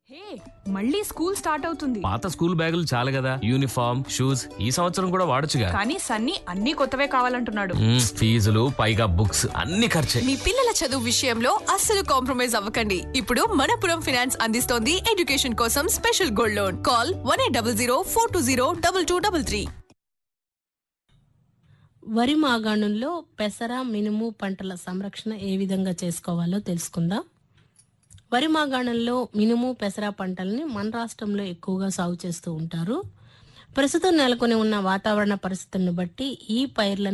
హే, మళ్ళీ school start అవుతుంది. పాత స్కూల్ బ్యాగులు చాలు కదా, యూనిఫామ్ షూస్ ఈ సంవత్సరం కూడా వాడొచ్చుగా. కానీ సన్నీ అన్ని కొత్తవే కావాలంటున్నాడు. ఫీజులు పైగా బుక్స్ అన్ని ఖర్చే. మీ పిల్లల చదువు విషయంలో అస్సలు కాంప్రమైజ్ అవ్వకండి. ఇప్పుడు మనపురం ఫైనాన్స్ అందిస్తోంది ఎడ్యుకేషన్ కోసం స్పెషల్ గోల్డ్ లోన్. కాల్ 1800 420 2233. వరి మాగాణుల్లో పెసర మినుము పంటల సంరక్షణ ఏ విధంగా చేసుకోవాలో తెలుసుకుందాం. వరి మాగాణంలో మినుము పెసర పంటల్ని మన రాష్ట్రంలో ఎక్కువగా సాగు చేస్తూ ఉంటారు. ప్రస్తుతం నెలకొని ఉన్న వాతావరణ పరిస్థితులను బట్టి ఈ పైర్లను